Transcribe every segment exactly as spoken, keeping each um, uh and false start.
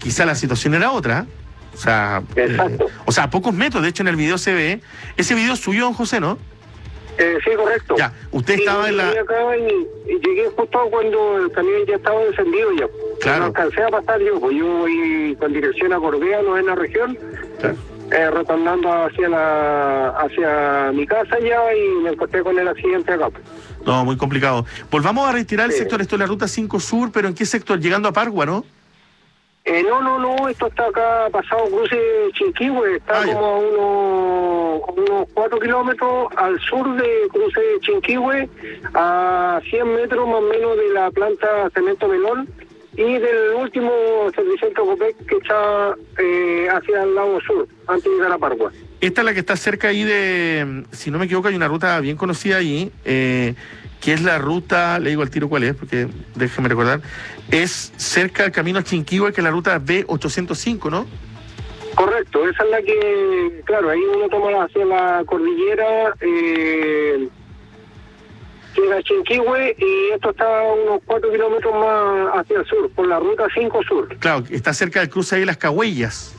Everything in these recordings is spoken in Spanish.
quizá la situación era otra. O sea, eh, o sea, a pocos metros. De hecho, en el video se ve. Ese video suyo, don José, ¿no? Eh, sí, correcto. Ya, usted sí, estaba en la... Acá y, y llegué justo cuando el camión ya estaba descendido ya. Claro. No alcancé a pasar yo, pues yo voy con dirección a Cordea, no en la región, claro. eh, retornando hacia la hacia mi casa ya y me encontré con el accidente acá. No, muy complicado. Volvamos a retirar sí. el sector, esto es la ruta cinco Sur, pero ¿en qué sector? Llegando a Pargua, ¿no? Eh, no, no, no, esto está acá pasado cruce Chinquihue, está ah, como a unos, unos cuatro kilómetros al sur de cruce Chinquihue, a cien metros más o menos de la planta Cemento Melón y del último Servicentro Copec que está eh, hacia el lado sur, antes de llegar a Pargua. Esta es la que está cerca ahí de, si no me equivoco, hay una ruta bien conocida ahí, eh, que es la ruta, le digo al tiro cuál es, porque déjeme recordar, es cerca del camino a Chinquihue, que es la ruta B ochocientos cinco, ¿no? Correcto, esa es la que, claro, ahí uno toma hacia la cordillera, eh, llega a Chinquihue y esto está a unos cuatro kilómetros más hacia el sur, por la ruta cinco Sur. Claro, está cerca del cruce ahí de las Cahuellas.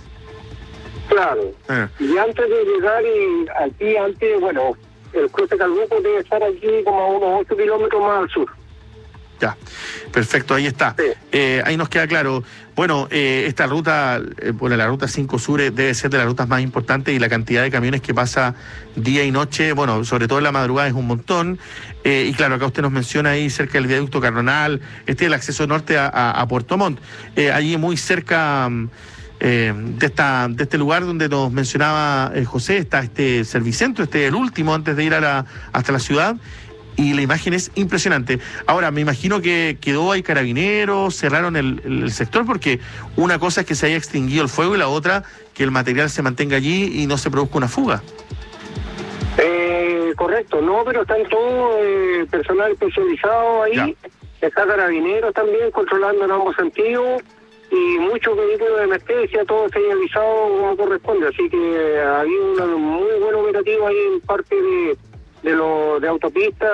Claro, ah. y antes de llegar y aquí, antes, bueno... el cruce Calbuco debe estar aquí como a unos ocho kilómetros más al sur. Ya, perfecto, ahí está. Sí. Eh, ahí nos queda claro. Bueno, eh, esta ruta, eh, bueno, la ruta cinco Sur debe ser de las rutas más importantes y la cantidad de camiones que pasa día y noche, bueno, sobre todo en la madrugada es un montón. Eh, y claro, acá usted nos menciona ahí cerca del viaducto Carronal, este es el acceso norte a, a, a Puerto Montt. Eh, allí muy cerca... Eh, de esta de este lugar donde nos mencionaba eh, José, está este servicentro, este el último antes de ir a la, hasta la ciudad, y la imagen es impresionante. Ahora, me imagino que quedó ahí carabineros, cerraron el, el, el sector, porque una cosa es que se haya extinguido el fuego y la otra que el material se mantenga allí y no se produzca una fuga. Eh, correcto, no, pero están todo eh, personal especializado ahí, ya. Está carabineros también controlando en ambos sentidos, y muchos vehículos de emergencia, todo señalizado como corresponde, así que había un muy buen operativo ahí en parte de, de, lo, de autopista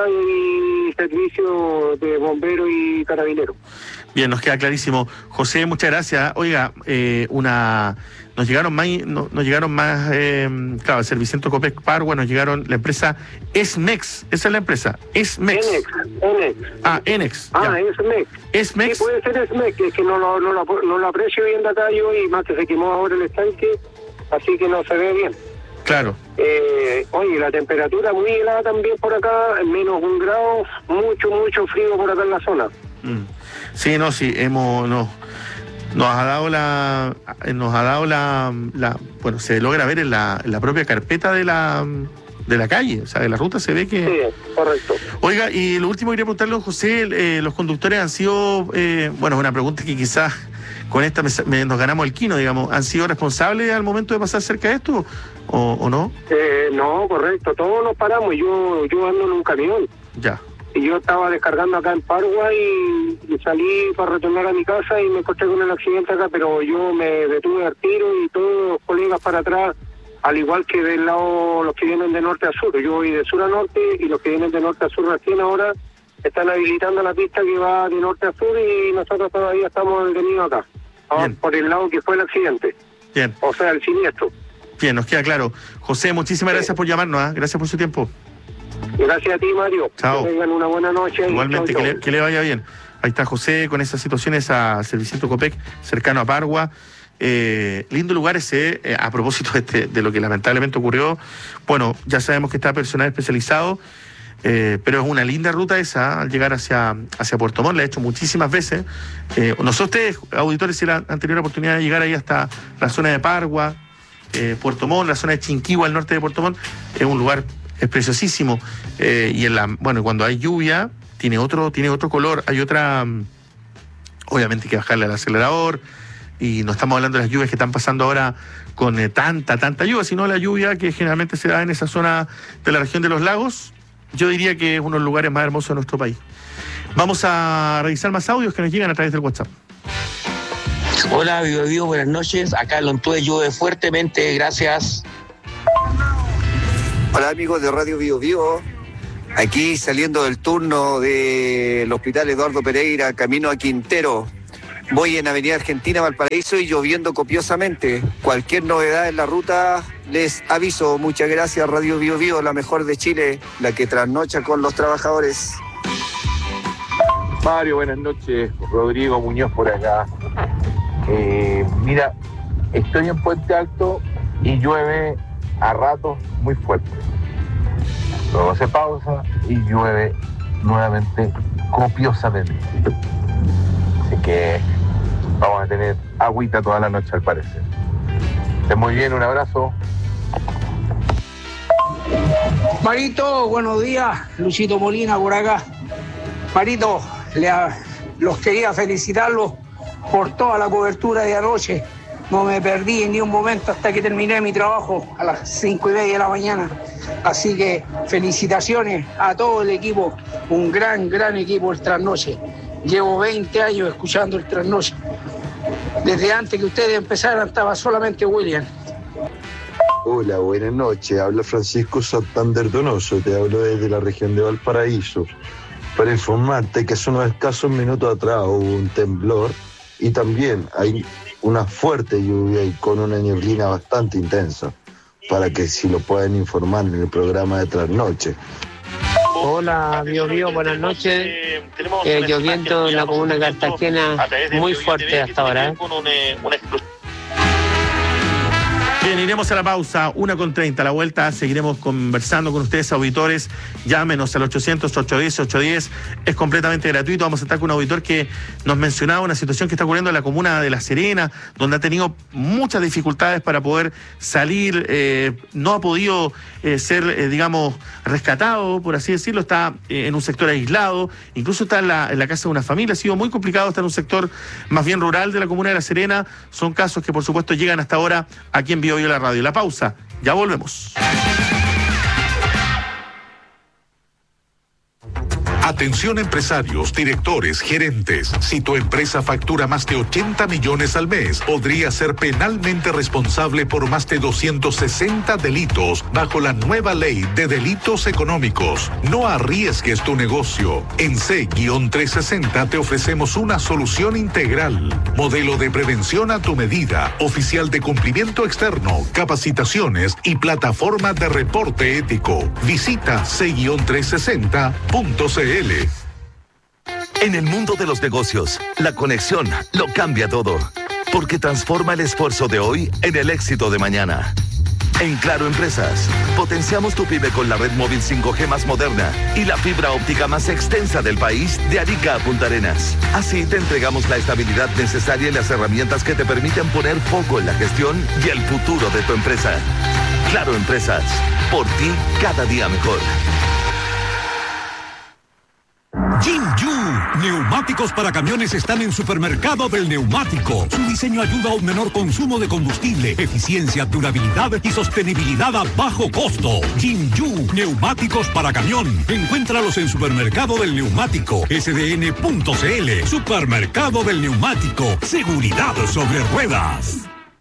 y servicio de bomberos y carabineros. Bien, nos queda clarísimo. José, muchas gracias. Oiga, eh, una nos llegaron más, no, nos llegaron más, eh, claro, el Servicentro Copec Pargua, nos llegaron la empresa Esmex, esa es la empresa, Esmex. Enex, Enex. Ah, Enex. Ah, Esmex. Esmex. Sí, puede ser Esmex, es que no lo, no, lo, no lo aprecio bien de acá yo, y más que se quemó ahora el estanque, así que no se ve bien. Claro. Eh, oye, la temperatura muy helada también por acá, menos un grado, mucho, mucho frío por acá en la zona. Mm. Sí, no, sí, hemos, no, nos ha dado la, nos ha dado la, la, bueno, se logra ver en la, en la propia carpeta de la, de la calle, o sea, de la ruta se ve que... Sí, correcto. Oiga, y lo último que quería preguntarle, don José, eh, los conductores han sido, eh, bueno, es una pregunta que quizás con esta me, me, nos ganamos el quino, digamos, ¿han sido responsables al momento de pasar cerca de esto o, o no? Eh, no, correcto, todos nos paramos, yo, yo ando en un camión. Ya. Y yo estaba descargando acá en Pargua y, y salí para retornar a mi casa y me encontré con el accidente acá, pero yo me detuve al tiro y todos los colegas para atrás, al igual que del lado los que vienen de norte a sur. Yo voy de sur a norte y los que vienen de norte a sur recién ahora están habilitando la pista que va de norte a sur y nosotros todavía estamos detenidos acá, ¿no? Por el lado que fue el accidente. Bien. O sea, el siniestro. Bien, nos queda claro. José, muchísimas sí. gracias por llamarnos, ¿eh? Gracias por su tiempo. Gracias a ti, Mario. Chao. Que tengan una buena noche. Igualmente, chau, que, chau. Le, que le vaya bien. Ahí está José con esas situaciones a Servicentro Copec, cercano a Pargua. Eh, lindo lugar ese, eh, a propósito de, este, de lo que lamentablemente ocurrió. Bueno, ya sabemos que está personal especializado, eh, pero es una linda ruta esa, al llegar hacia, hacia Puerto Montt, la he hecho muchísimas veces. Eh, no sé ustedes, auditores, si la han tenido la oportunidad de llegar ahí hasta la zona de Pargua, eh, Puerto Montt, la zona de Chinquihue, al norte de Puerto Montt, es un lugar... es preciosísimo, eh, y en la, bueno, cuando hay lluvia tiene otro, tiene otro color, hay otra, obviamente hay que bajarle al acelerador, y no estamos hablando de las lluvias que están pasando ahora con eh, tanta, tanta lluvia, sino la lluvia que generalmente se da en esa zona de la región de los lagos. Yo diría que es uno de los lugares más hermosos de nuestro país. Vamos a revisar más audios que nos llegan a través del WhatsApp. Hola, Vivo Vivo, buenas noches. Acá en Lontué llueve fuertemente, gracias. Hola amigos de Radio Bio Bio, aquí saliendo del turno del Hospital Eduardo Pereira, camino a Quintero. Voy en Avenida Argentina, Valparaíso y lloviendo copiosamente. Cualquier novedad en la ruta les aviso. Muchas gracias, Radio Bio Bio, la mejor de Chile, la que trasnocha con los trabajadores. Mario, buenas noches. Rodrigo Muñoz por acá. Eh, mira, estoy en Puente Alto y llueve a ratos muy fuerte. Luego se pausa y llueve nuevamente copiosamente. Así que vamos a tener agüita toda la noche al parecer. Estén muy bien, un abrazo. Marito, buenos días. Luchito Molina por acá. Marito, le, los quería felicitarlos por toda la cobertura de anoche. No me perdí en ni un momento hasta que terminé mi trabajo a las cinco y media de la mañana. Así que felicitaciones a todo el equipo. Un gran, gran equipo el Trasnoche. Llevo veinte años escuchando el Trasnoche. Desde antes que ustedes empezaran estaba solamente William. Hola, buenas noches. Habla Francisco Santander Donoso. Te hablo desde la región de Valparaíso. Para informarte que hace unos escasos minutos atrás hubo un temblor y también hay una fuerte lluvia y con una neblina bastante intensa, para que si lo pueden informar en el programa de Trasnoche. Hola, Bio Bio, buenas noches. Eh, lloviendo en la comuna de Cartagena muy fuerte hasta ahora. Bien, iremos a la pausa, una con treinta. A la vuelta seguiremos conversando con ustedes, auditores. Llámenos al ochocientos, ocho uno cero, ocho uno cero. Es completamente gratuito. Vamos a estar con un auditor que nos mencionaba una situación que está ocurriendo en la comuna de La Serena, donde ha tenido muchas dificultades para poder salir. Eh, no ha podido eh, ser, eh, digamos, rescatado, por así decirlo. Está eh, en un sector aislado. Incluso está en la, en la casa de una familia. Ha sido muy complicado estar en un sector más bien rural de la comuna de La Serena. Son casos que, por supuesto, llegan hasta ahora aquí en Bio Bio la radio. La pausa, ya volvemos. Atención empresarios, directores, gerentes. Si tu empresa factura más de ochenta millones al mes, podría ser penalmente responsable por más de doscientos sesenta delitos bajo la nueva ley de delitos económicos. No arriesgues tu negocio. En C trescientos sesenta te ofrecemos una solución integral. Modelo de prevención a tu medida, oficial de cumplimiento externo, capacitaciones y plataforma de reporte ético. Visita C trescientos sesenta punto c l. En el mundo de los negocios, la conexión lo cambia todo, porque transforma el esfuerzo de hoy en el éxito de mañana. En Claro Empresas, potenciamos tu pyme con la red móvil cinco G más moderna y la fibra óptica más extensa del país, de Arica a Punta Arenas. Así te entregamos la estabilidad necesaria y las herramientas que te permiten poner foco en la gestión y el futuro de tu empresa. Claro Empresas, por ti cada día mejor. Jinju, neumáticos para camiones están en Supermercado del Neumático. Su diseño ayuda a un menor consumo de combustible, eficiencia, durabilidad y sostenibilidad a bajo costo. Jinju, neumáticos para camión. Encuéntralos en Supermercado del Neumático, S D N punto C L. Supermercado del Neumático, seguridad sobre ruedas.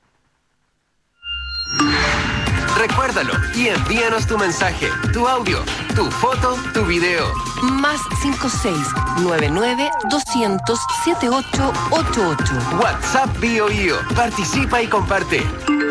Recuérdalo y envíanos tu mensaje, tu audio, tu foto, tu video. Más cinco seis nueve nueve doscientos setenta y ocho ochenta y ocho. WhatsApp Bio Bio. Participa y comparte.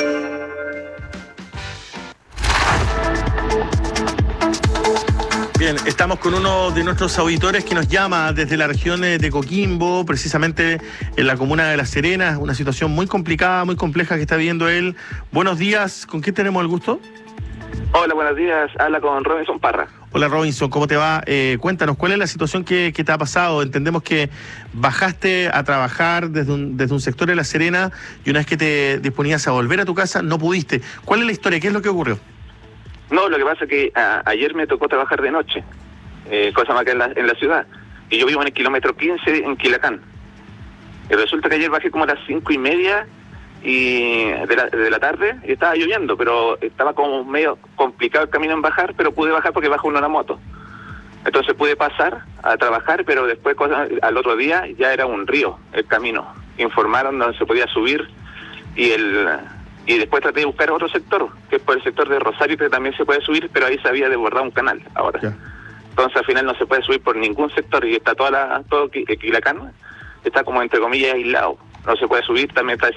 Bien, estamos con uno de nuestros auditores que nos llama desde la región de Coquimbo, precisamente en la comuna de La Serena. Una situación muy complicada, muy compleja que está viviendo él. Buenos días, ¿con quién tenemos el gusto? Hola, buenos días. Habla con Robinson Parra. Hola Robinson, ¿cómo te va? Eh, cuéntanos, ¿cuál es la situación que, que te ha pasado? Entendemos que bajaste a trabajar desde un, desde un sector de La Serena y una vez que te disponías a volver a tu casa, no pudiste. ¿Cuál es la historia? ¿Qué es lo que ocurrió? No, lo que pasa es que a, ayer me tocó trabajar de noche, eh, cosa más que en la, en la ciudad. Y yo vivo en el kilómetro quince en Quilacán. Y resulta que ayer bajé como a las cinco y media y de, la, de la tarde y estaba lloviendo, pero estaba como medio complicado el camino en bajar, pero pude bajar porque bajo una moto. Entonces pude pasar a trabajar, pero después cosa, al otro día ya era un río el camino. Informaron donde se podía subir y el... Y después traté de buscar otro sector, que es por el sector de Rosario, que también se puede subir, pero ahí se había desbordado un canal ahora. Yeah. Entonces al final no se puede subir por ningún sector y está toda la, todo Quilacán está como entre comillas aislado. No se puede subir, también está